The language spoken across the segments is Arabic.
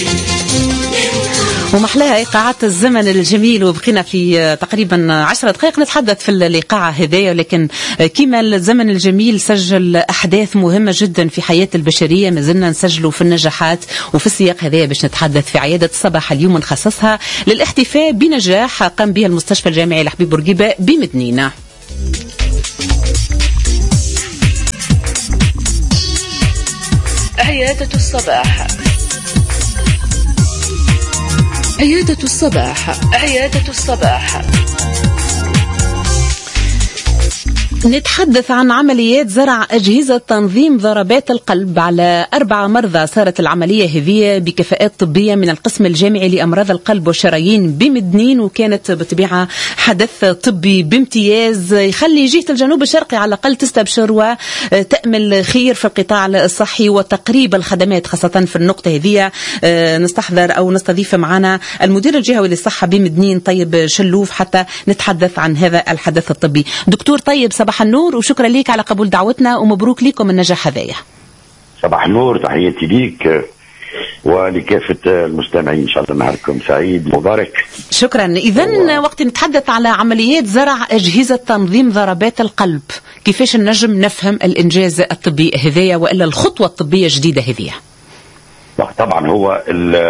ومحلاها إيقاعات الزمن الجميل، وبقينا في تقريبا 10 دقائق نتحدث في الإيقاع هذايا، لكن كما الزمن الجميل سجل أحداث مهمة جدا في حياة البشرية، ما زلنا نسجلوا في النجاحات. وفي السياق هذايا باش نتحدث في عيادة الصباح اليوم نخصصها للاحتفاء بنجاح قام بها المستشفى الجامعي لحبيب بورقيبة بمدنينة. عيادة الصباح. عيادة الصباح. عيادة الصباح. نتحدث عن عمليات زرع أجهزة تنظيم ضربات القلب على 4 مرضى. صارت العملية هذه بكفاءات طبية من القسم الجامعي لأمراض القلب والشرايين بمدنين، وكانت بطبيعة حدث طبي بامتياز يخلي جهة الجنوب الشرقي على الأقل تستبشر وتأمل خير في القطاع الصحي وتقريب الخدمات، خاصة في النقطة هذه. نستحضر أو نستضيف معنا المدير الجهوي للصحة بمدنين طيب شلوف حتى نتحدث عن هذا الحدث الطبي. دكتور طيب صباح النور، وشكرا لك على قبول دعوتنا، ومبروك لكم النجاح هذايا. صباح النور، تحياتي ليك ولكافة المستمعين، إن شاء الله نهاركم سعيد مبارك. شكرا. إذن وقت نتحدث على عمليات زرع أجهزة تنظيم ضربات القلب، كيفاش نجم نفهم الإنجاز الطبي هذايا وإلا الخطوة الطبية الجديدة هذه؟ طبعا هو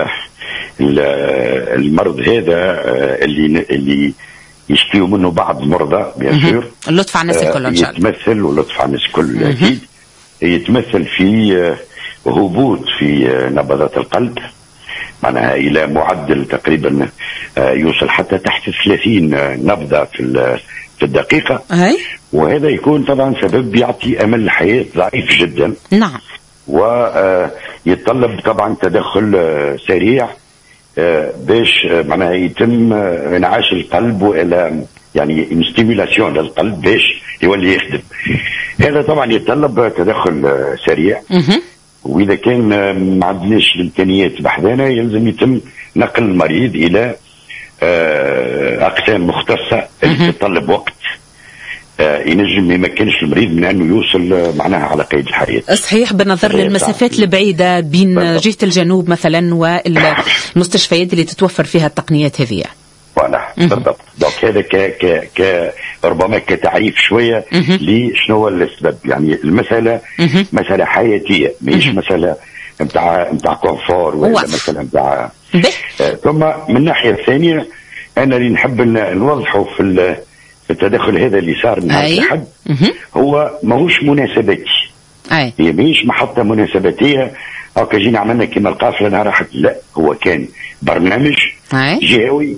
المرض هذا اللي يشكيوا منه بعض المرضى بيان اللطف على الناس الكل ان شاء الله. يتمثل واللطف على الناس الكل اكيد. يتمثل في هبوط في نبضات القلب، معناها الى معدل تقريبا يوصل حتى تحت 30 نبضه في الدقيقه. وهذا يكون طبعا سبب يعطي امل الحياه ضعيف جدا. نعم. ويتطلب طبعا تدخل سريع باش معناها يتم انعاش القلب والى يعني ستيمولاسيون للقلب باش يولي يخدم. هذا طبعا يتطلب تدخل سريع. واذا كان ما عندناش الامكانيات بحذانا يلزم يتم نقل المريض الى اقسام مختصه اللي تتطلب وقت ينجم ما يمكنش المريض من انه يوصل معناها على قيد الحياه. صحيح، بالنظر للمسافات البعيده بين جهه الجنوب مثلا والمستشفيات اللي تتوفر فيها التقنيات هذه. فوالا بالضبط. دونك هذا ربما كتعريف شويه لشنو هو السبب. يعني المساله مساله حياتيه، مش مساله نتاع كونفور ولا مساله نتاع. ثم من الناحيه الثانيه انا اللي نحب نوضحه في التدخل هذا اللي صار من هذا الحد هو ماهوش مناسباتي. هي مش محطة مناسباتية أو كجينا عملنا كما القافلة نهار حد، لا، هو كان برنامج جهوي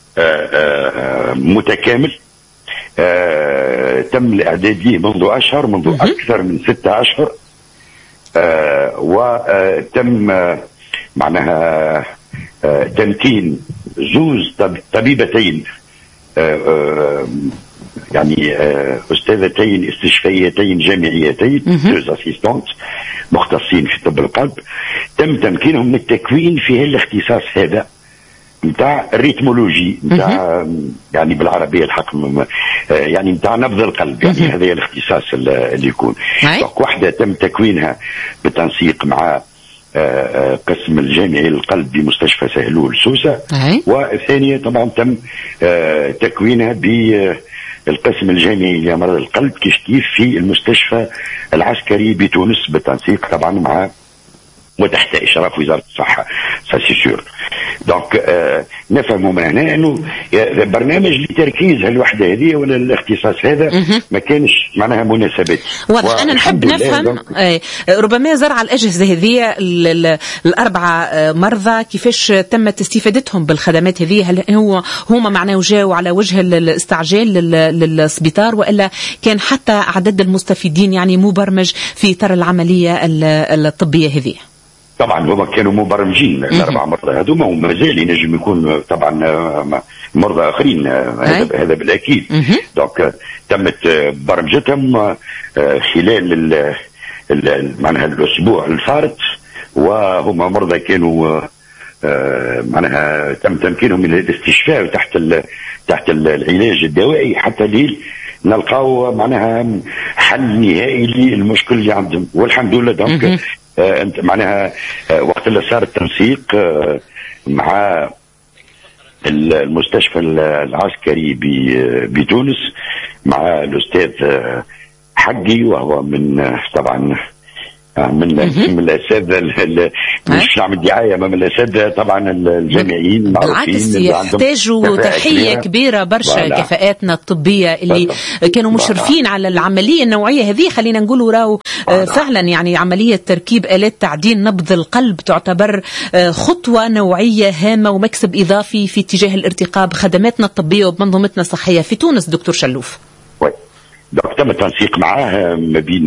متكامل تم الإعداد ليه منذ أشهر، منذ أكثر من 6 أشهر. وتم معناها تمكين زوز طبيبتين يعني أستاذتين استشفائيتين جامعيتين دوز اسيستانت مختصين في طب القلب، تم تمكينهم من التكوين في الاختصاص هذا نتاع الريتمولوجي نتاع يعني بالعربية الحق يعني نتاع نبض القلب. يعني هذا الاختصاص اللي يكون. واحدة تم تكوينها بالتنسيق مع قسم الجامعي للقلب بمستشفى سهلول سوسة، والثانية طبعا تم تكوينها بالقسم الجامعي لأمراض القلب كيف في المستشفى العسكري بتونس بالتنسيق طبعا مع وتحت إشراف وزارة الصحة. ساسيسور. دونك نفهموا من هنا أنه برنامج لتركيز هالوحدة هذه ولا الاختصاص هذا ما كانش معناها مناسبات. واضح. أنا نحب نفهم ربما زرع الأجهزة هذه 4 مرضى كيفاش تمت استفادتهم بالخدمات هذه. هل هما معناه جاوا على وجه الاستعجال للسبيطار وإلا كان حتى عدد المستفيدين يعني مبرمج في إطار العملية الطبية هذه؟ طبعا هما كانوا مبرمجين ال4 مرضى هذوما، ومازال ينجم يكون طبعا مرضى اخرين، هذا بالاكيد. دونك تمت برمجتهم خلال معناها الاسبوع الفارط، وهما مرضى كانوا معناها تم تمكينهم من الاستشفاء تحت العلاج الدوائي حتى ليل نلقاو معناها حل نهائي للمشكل اللي عندهم، والحمد لله. دونك انت معناها وقت اللي صار التنسيق مع المستشفى العسكري بتونس مع الأستاذ حقي، وهو من طبعا من الاساتذه مش نعمل دعايه، من الاساتذه طبعا الجامعيين المعروفين. بالعكس يحتاجوا تحيه كبيره برشا كفاءاتنا الطبيه اللي كانوا مشرفين على العمليه النوعيه هذه. خلينا نقولوا راهو فعلا يعني عمليه تركيب آلات تعديل نبض القلب تعتبر خطوه نوعيه هامه ومكسب اضافي في اتجاه الارتقاء بخدماتنا الطبيه وبمنظومتنا الصحيه في تونس. دكتور شلوف، تم التنسيق معاه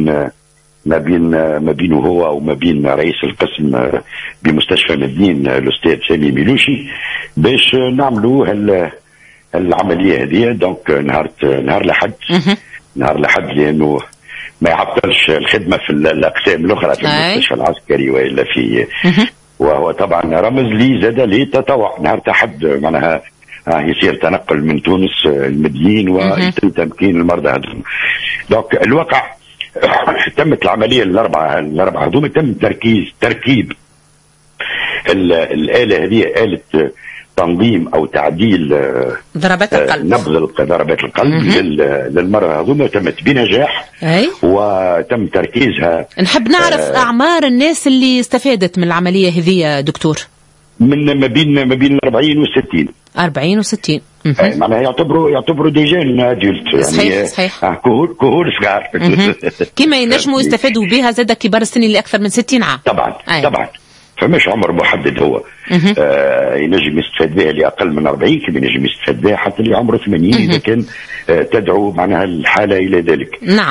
ما بينه هو وما بين رئيس القسم بمستشفى مدنين الأستاذ سامي ميلوشي باش نعملوا العملية هذه. دونك نهار لحد لأنه ما يعطلش الخدمة في الأقسام الأخرى في المستشفى العسكري وإلا في وهو طبعا رمز لي زاد لي تطوع نهار تحد معناها يصير تنقل من تونس المديين ويتم تمكين المرضى هذول. دونك الواقع تمت العملية الأربعة هذوما، تم تركيب الآلة هذه آلة تنظيم أو تعديل ضربات القلب، نبض ضربات القلب للمرضى هذوما، تمت بنجاح وتم تركيزها. نحب نعرف أعمار الناس اللي استفادت من العملية هذه يا دكتور. من ما بين 40 و60. 40 و60 معناها يعتبروا دي جين ادولت، صحيح. كهول صغار كما ينجموا يستفادوا بها زاد كبار السن اللي اكثر من 60 عام. طبعا فمش عمر محدد هو. ينجم يستفاد بها اللي اقل من 40، كما ينجم يستفاد بها حتى اللي عمره 80 اذا كان تدعو معناها الحاله الى ذلك. نعم.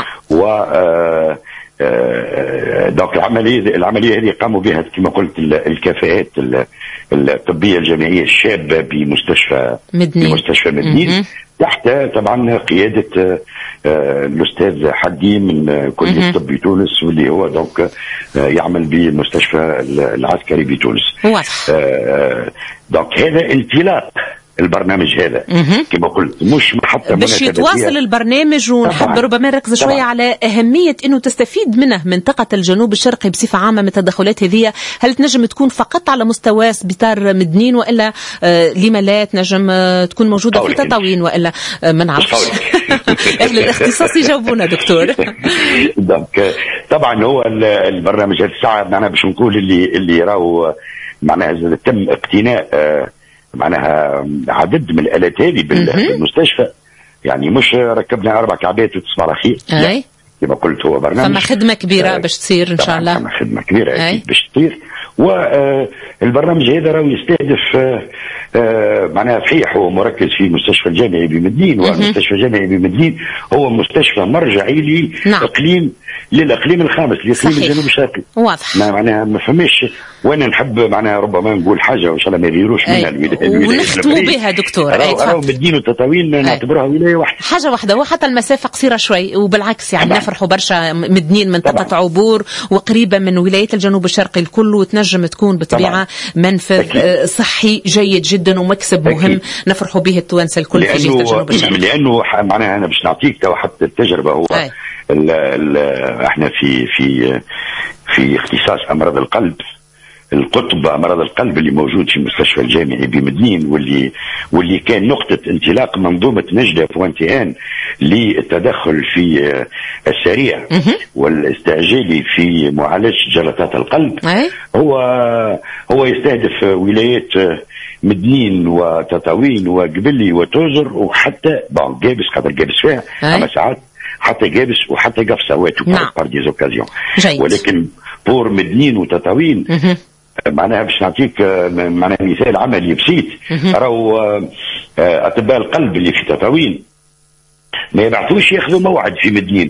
دونك العمليه هذه قاموا بها كما قلت الكفاءات الطبيه الجامعيه الشابه بمستشفى مدنين تحت طبعا قياده الاستاذ حدي من كليه طب تونس، واللي هو دونك يعمل بالمستشفى العسكري بتونس. دونك هذا انطلاق البرنامج هذا كما قلت، مش حتى باش يتواصل البرنامج. ونحب ربما نركز شويه على أهمية أنه تستفيد منه منطقة الجنوب الشرقي بصفة عامة من التدخلات هذه. هل تنجم تكون فقط على مستوى سبيطار مدنين، وإلا لما لا تنجم تكون موجودة في تطاوين، وإلا ما نعرفش؟ أهل الاختصاص يجاوبونا دكتور. طبعا هو البرنامج هذا الساعة معناها باش نقول اللي راهو معناها تم اقتناء معناها عدد من الآلات هذه بالمستشفى، يعني مش ركبنا 4 كعبات وتصبح على خير. كما قلت هو برنامج فما خدمة كبيرة باش تصير إن شاء الله. فما خدمة كبيرة أكيد باش تصير. والبرنامج هذا راهو يستهدف معناها صحيح هو مركز في مستشفى الجامعي بمدين، والمستشفى الجامعي بمدين هو مستشفى مرجعي للإقليم الخامس، لإقليم الجنوب الشرقي. واضح. معناها ما فماش. وانا نحب معناها ربما نقول حاجه وان شاء الله ما يغيروش منها ونختموا بها دكتور. راهو مدين وتطاوين نعتبرها ولايه واحده، حاجه واحده، وحتى المسافه قصيره شوي، وبالعكس يعني نفرحوا برشا. مدنين منطقه عبور وقريبه من ولايات الجنوب الشرقي الكل، وتنجم تكون بالطبيعه منفذ صحي جيد جدا ومكسب مهم نفرحوا به التوانسه الكل في جهه الجنوب الشرقي. لانه معناها انا باش نعطيك حتى التجربه. هو احنا في اختصاص امراض القلب، القطب امراض القلب اللي موجود في المستشفى الجامعي بمدين، واللي كان نقطه انطلاق منظومه نجده وانتهان للتدخل في السريع والاستعجالي في معالجه جلطات القلب. هو يستهدف ولايات مدنين وتطاوين وقبلي وتوزر وحتى جابس، خاطر جابس فيها 5 ساعات، حتى جابس وحتى قفصة واتو بار دي زوكازيون. ولكن بور مدنين وتطاوين معناها باش نعطيك معناها مثال عملي بسيط. راهو اطباء القلب اللي في تطاوين ما يبعثوش ياخذوا موعد في مدنين،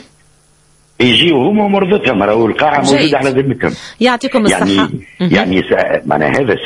يجيو هما ومرضتهم، راهو القاعة موجودة على ذمتهم. يعطيكم الصحة. يعني معناها هذا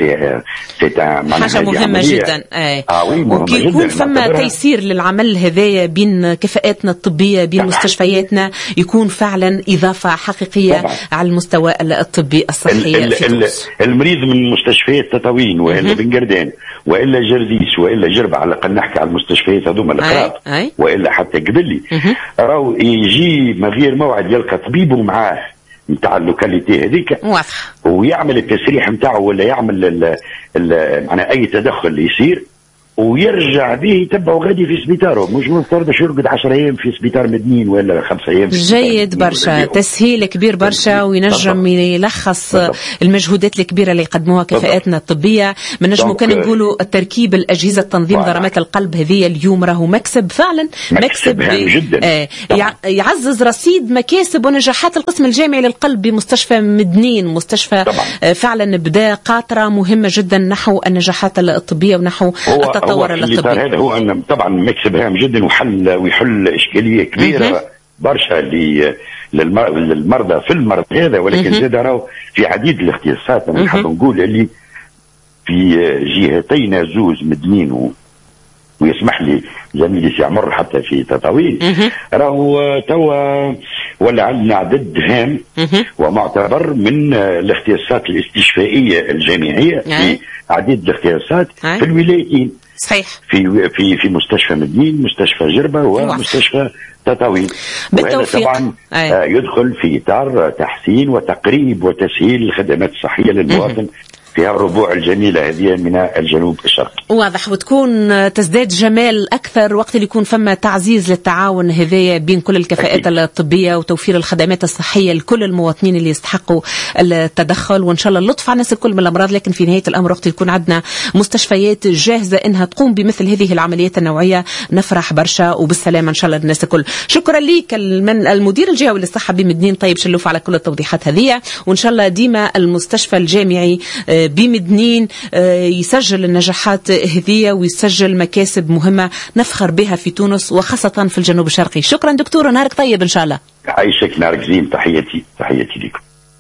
حاجة مهمة جدا. وكي يكون فما تيسير للعمل هذايا بين كفاءاتنا الطبية بين مستشفياتنا، يكون فعلا إضافة حقيقية طبعا على المستوى الطبي الصحي. المريض من مستشفيات تطاوين وإلا بن قردان وإلا جرديس وإلا جربة، على الأقل نحكي على المستشفيات هذوما الأخرى، وإلا حتى قبلي، راهو يجي من غير موعد يلقى طبيبه معاه نتاع اللوكاليتي هذيك، واضح، ويعمل التسريح نتاعو ولا يعمل معناها اي تدخل يصير ويرجع به يتبعوا غادي في سبيطاره، مش مضطر باش يرقد 10 ايام في سبيطار مدنين ولا 5 ايام. جيد برشا، تسهيل كبير برشا، وينجم يلخص المجهودات الكبيره اللي يقدموها كفاءاتنا الطبيه. ما نجموا كان نقولوا التركيب الاجهزه تنظيم ضربات القلب هذه اليوم راهو مكسب فعلا، مكسب جدا. يعزز رصيد مكاسب ونجاحات القسم الجامعي للقلب بمستشفى مدنين، مستشفى فعلا بدا قاطره مهمه جدا نحو النجاحات الطبيه ونحو التطور الطبي. هذا هو أن طبعا مكسب هام جدا ويحل إشكالية كبيرة برشا للمرضى في المرض هذا، ولكن زاد راهو في عديد الاختصاصات. أنا نحب نقول اللي في جهتين زوز مدنين ويسمح لي زميلي سي عمر حتى في تطاوين، راهو توا ولا عندنا عدد هام ومعتبر من الاختصاصات الاستشفائية الجامعية في عديد الاختصاصات في الولايتين. صحيح. في مستشفى مدين، مستشفى جربة، ومستشفى تطاوين. وهذا طبعا يدخل في اطار تحسين وتقريب وتسهيل الخدمات الصحيه للمواطن في الربوع الجميلة هذه من الجنوب الشرقي. واضح، وتكون تزداد جمال أكثر وقت اللي يكون فما تعزيز للتعاون هذايا بين كل الكفاءات الطبية وتوفير الخدمات الصحية لكل المواطنين اللي يستحقوا التدخل، وإن شاء الله اللطف على الناس الكل من الأمراض. لكن في نهاية الأمر وقت يكون عندنا مستشفيات جاهزة إنها تقوم بمثل هذه العمليات النوعية نفرح برشا وبالسلامة إن شاء الله الناس الكل. شكرا لك المدير الجهوي للصحة بمدنين طيب شلوف على كل التوضيحات هذه، وإن شاء الله ديما المستشفى الجامعي بمدنين يسجل النجاحات هذه ويسجل مكاسب مهمة نفخر بها في تونس وخاصة في الجنوب الشرقي. شكرا دكتور ونهارك طيب إن شاء الله. عايشك نهارك زين، تحياتي لكم.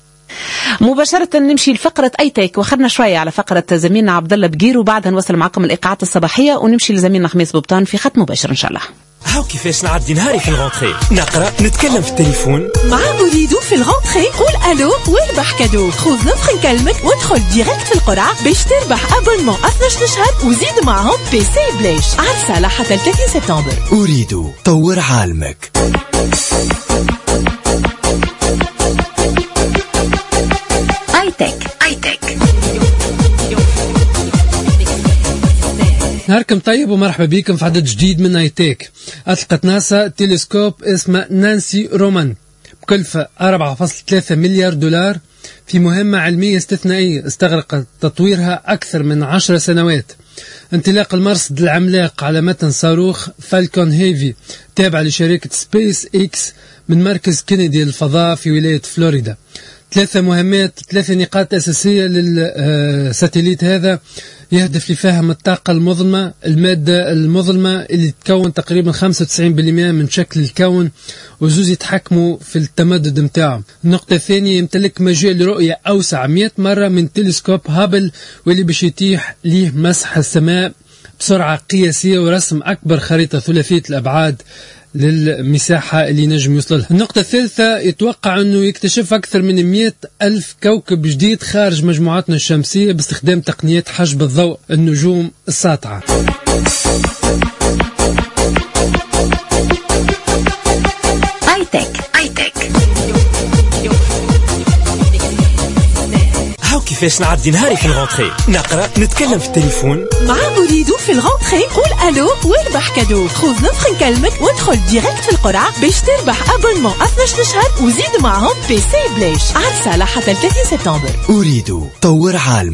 مباشرة نمشي لفقرة ايتيك، واخذنا شوية على فقرة زميلنا عبد الله بقير، وبعدها نوصل معكم الإيقاعات الصباحية ونمشي لزميلنا خميس بوبطان في خط مباشر إن شاء الله. هاو كيفاش نعدي نهاري في الغونتري، نقرأ، نتكلم في التليفون مع أريد في الغونتري. قول ألو واربح كادو، خذ نفخ نكلمك وادخل ديريكت في القرعة باش تربح أبونمون 12 شهر وزيد معهم بي سي بلاش. عرسة لحتى 30 سبتمبر. أريد طور عالمك. ايتك. نهاركم طيب ومرحبا بكم في عدد جديد من ايتيك. أطلقت ناسا تلسكوب اسمه نانسي رومان بكلفة 4.3 مليار دولار في مهمة علمية استثنائية استغرق تطويرها أكثر من 10 سنوات. انطلاق المرصد العملاق على متن صاروخ فالكون هيفي تابع لشركة سبيس إكس من مركز كينيدي للفضاء في ولاية فلوريدا. 3 مهمات، 3 نقاط أساسية للساتيليت هذا. يهدف لفهم الطاقة المظلمة، المادة المظلمة اللي تكون تقريبا 95% من شكل الكون، وزوز يتحكموا في التمدد متاعهم. النقطة الثانية، يمتلك مجال لرؤية أوسع 100 مرة من تلسكوب هابل، واللي باش يتيح ليه مسح السماء بسرعة قياسية ورسم أكبر خريطة ثلاثية الأبعاد للمساحة اللي نجم يوصلها. النقطة الثالثة، يتوقع أنه يكتشف أكثر من 100,000 كوكب جديد خارج مجموعاتنا الشمسية باستخدام تقنيات حجب الضوء النجوم الساطعة. ايتك. هاو كيفاش نعدي نهاري في الغونتري، نقرأ، نتكلم في التليفون مع أريد في الغونتري. قول ألو واربح كادو، خذ نفخ نكلمك وادخل ديريكت في القرعة باش تربح أبونمون 12 شهر وزيد معهم بي سي بلاش. عرسة لحتى 30 سبتمبر. أريد طور عالمك.